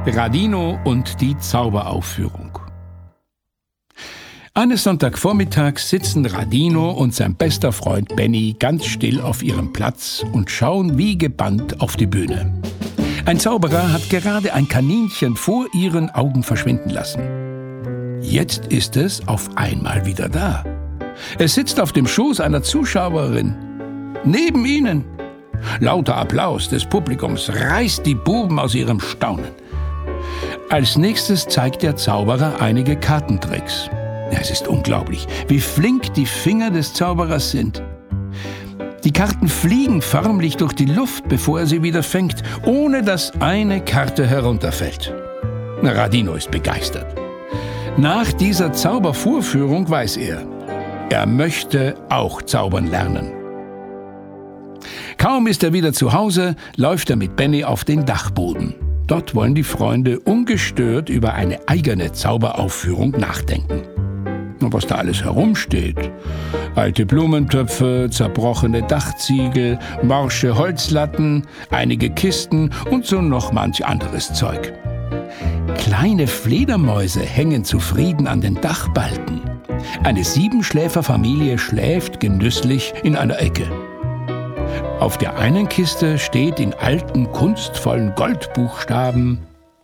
Radino und die Zauberaufführung. Eines Sonntagvormittags sitzen Radino und sein bester Freund Benny ganz still auf ihrem Platz und schauen wie gebannt auf die Bühne. Ein Zauberer hat gerade ein Kaninchen vor ihren Augen verschwinden lassen. Jetzt ist es auf einmal wieder da. Es sitzt auf dem Schoß einer Zuschauerin. Neben ihnen. Lauter Applaus des Publikums reißt die Buben aus ihrem Staunen. Als nächstes zeigt der Zauberer einige Kartentricks. Ja, es ist unglaublich, wie flink die Finger des Zauberers sind. Die Karten fliegen förmlich durch die Luft, bevor er sie wieder fängt, ohne dass eine Karte herunterfällt. Radino ist begeistert. Nach dieser Zaubervorführung weiß er möchte auch zaubern lernen. Kaum ist er wieder zu Hause, läuft er mit Benny auf den Dachboden. Dort wollen die Freunde ungestört über eine eigene Zauberaufführung nachdenken. Was da alles herumsteht. Alte Blumentöpfe, zerbrochene Dachziegel, morsche Holzlatten, einige Kisten und so noch manch anderes Zeug. Kleine Fledermäuse hängen zufrieden an den Dachbalken. Eine Siebenschläferfamilie schläft genüsslich in einer Ecke. Auf der einen Kiste steht in alten, kunstvollen Goldbuchstaben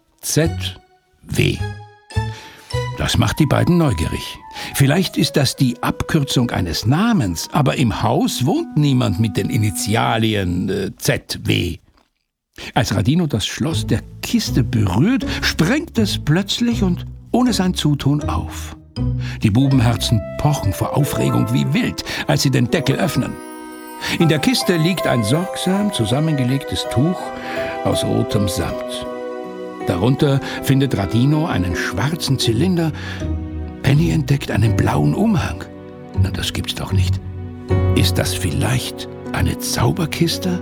ZW. Das macht die beiden neugierig. Vielleicht ist das die Abkürzung eines Namens, aber im Haus wohnt niemand mit den Initialien ZW. Als Radino das Schloss der Kiste berührt, sprengt es plötzlich und ohne sein Zutun auf. Die Bubenherzen pochen vor Aufregung wie wild, als sie den Deckel öffnen. In der Kiste liegt ein sorgsam zusammengelegtes Tuch aus rotem Samt. Darunter findet Radino einen schwarzen Zylinder. Benny entdeckt einen blauen Umhang. Na, das gibt's doch nicht. Ist das vielleicht eine Zauberkiste?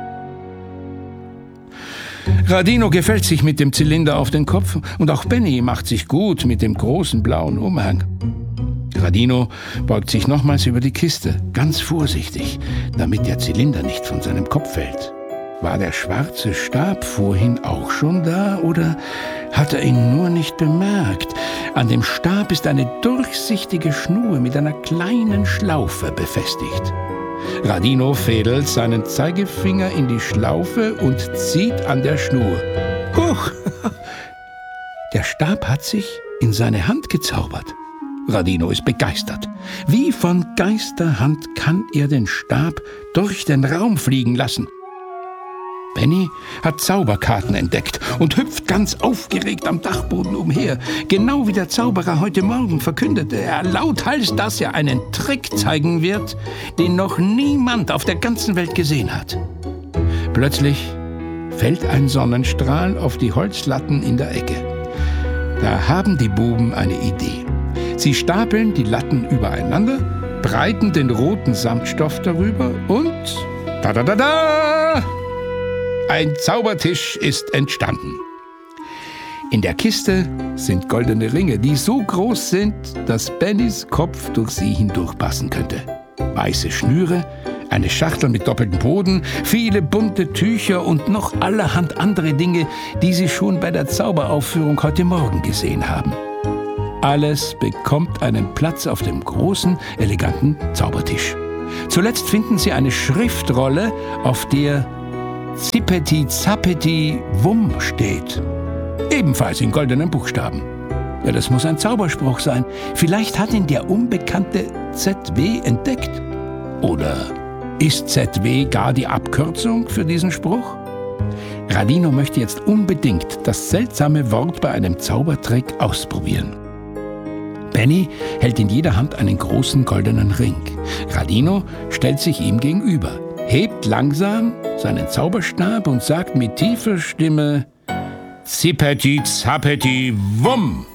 Radino gefällt sich mit dem Zylinder auf den Kopf und auch Benny macht sich gut mit dem großen blauen Umhang. Radino beugt sich nochmals über die Kiste, ganz vorsichtig, damit der Zylinder nicht von seinem Kopf fällt. War der schwarze Stab vorhin auch schon da oder hat er ihn nur nicht bemerkt? An dem Stab ist eine durchsichtige Schnur mit einer kleinen Schlaufe befestigt. Radino fädelt seinen Zeigefinger in die Schlaufe und zieht an der Schnur. Huch! Der Stab hat sich in seine Hand gezaubert. Radino ist begeistert. Wie von Geisterhand kann er den Stab durch den Raum fliegen lassen. Benny hat Zauberkarten entdeckt und hüpft ganz aufgeregt am Dachboden umher. Genau wie der Zauberer heute Morgen verkündete er lauthals, dass er einen Trick zeigen wird, den noch niemand auf der ganzen Welt gesehen hat. Plötzlich fällt ein Sonnenstrahl auf die Holzlatten in der Ecke. Da haben die Buben eine Idee. Sie stapeln die Latten übereinander, breiten den roten Samtstoff darüber und tada! Ein Zaubertisch ist entstanden. In der Kiste sind goldene Ringe, die so groß sind, dass Bennys Kopf durch sie hindurchpassen könnte. Weiße Schnüre, eine Schachtel mit doppeltem Boden, viele bunte Tücher und noch allerhand andere Dinge, die sie schon bei der Zauberaufführung heute Morgen gesehen haben. Alles bekommt einen Platz auf dem großen, eleganten Zaubertisch. Zuletzt finden sie eine Schriftrolle, auf der Zippeti Zappeti Wumm steht. Ebenfalls in goldenen Buchstaben. Ja, das muss ein Zauberspruch sein. Vielleicht hat ihn der unbekannte ZW entdeckt. Oder ist ZW gar die Abkürzung für diesen Spruch? Radino möchte jetzt unbedingt das seltsame Wort bei einem Zaubertrick ausprobieren. Benny hält in jeder Hand einen großen goldenen Ring. Radino stellt sich ihm gegenüber, hebt langsam seinen Zauberstab und sagt mit tiefer Stimme: Zippeti Zappeti Wumm!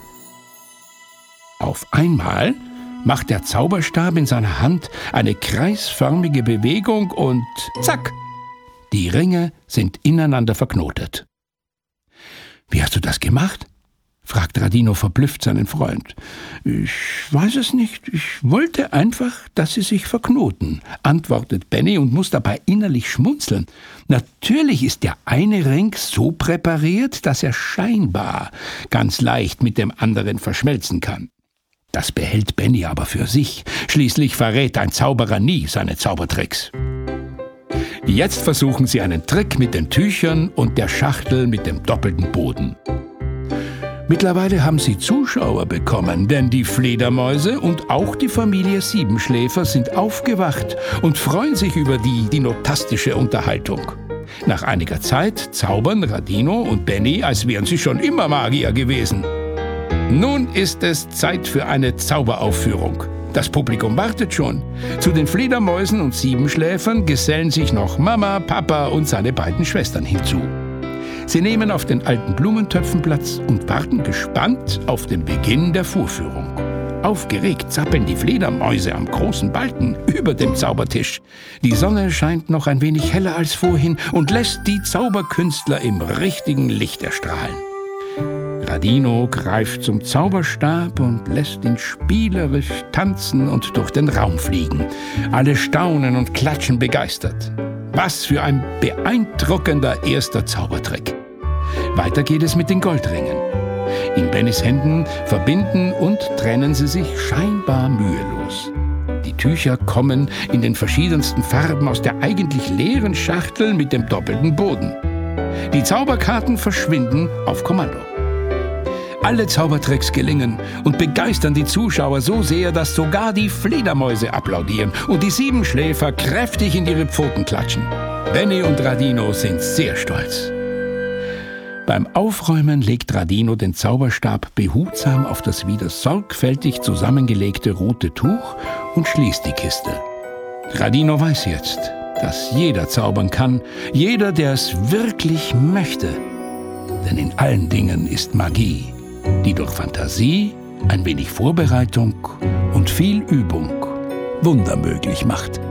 Auf einmal macht der Zauberstab in seiner Hand eine kreisförmige Bewegung und zack! Die Ringe sind ineinander verknotet. Wie hast du das gemacht? fragt Radino verblüfft seinen Freund. »Ich weiß es nicht. Ich wollte einfach, dass sie sich verknoten«, antwortet Benny und muss dabei innerlich schmunzeln. Natürlich ist der eine Ring so präpariert, dass er scheinbar ganz leicht mit dem anderen verschmelzen kann. Das behält Benny aber für sich. Schließlich verrät ein Zauberer nie seine Zaubertricks. Jetzt versuchen sie einen Trick mit den Tüchern und der Schachtel mit dem doppelten Boden. Mittlerweile haben sie Zuschauer bekommen, denn die Fledermäuse und auch die Familie Siebenschläfer sind aufgewacht und freuen sich über die dinotastische Unterhaltung. Nach einiger Zeit zaubern Radino und Benny, als wären sie schon immer Magier gewesen. Nun ist es Zeit für eine Zauberaufführung. Das Publikum wartet schon. Zu den Fledermäusen und Siebenschläfern gesellen sich noch Mama, Papa und seine beiden Schwestern hinzu. Sie nehmen auf den alten Blumentöpfen Platz und warten gespannt auf den Beginn der Vorführung. Aufgeregt zappeln die Fledermäuse am großen Balken über dem Zaubertisch. Die Sonne scheint noch ein wenig heller als vorhin und lässt die Zauberkünstler im richtigen Licht erstrahlen. Radino greift zum Zauberstab und lässt ihn spielerisch tanzen und durch den Raum fliegen. Alle staunen und klatschen begeistert. Was für ein beeindruckender erster Zaubertrick. Weiter geht es mit den Goldringen. In Bennys Händen verbinden und trennen sie sich scheinbar mühelos. Die Tücher kommen in den verschiedensten Farben aus der eigentlich leeren Schachtel mit dem doppelten Boden. Die Zauberkarten verschwinden auf Kommando. Alle Zaubertricks gelingen und begeistern die Zuschauer so sehr, dass sogar die Fledermäuse applaudieren und die Siebenschläfer kräftig in ihre Pfoten klatschen. Benny und Radino sind sehr stolz. Beim Aufräumen legt Radino den Zauberstab behutsam auf das wieder sorgfältig zusammengelegte rote Tuch und schließt die Kiste. Radino weiß jetzt, dass jeder zaubern kann, jeder, der es wirklich möchte. Denn in allen Dingen ist Magie, die durch Fantasie, ein wenig Vorbereitung und viel Übung Wunder möglich macht.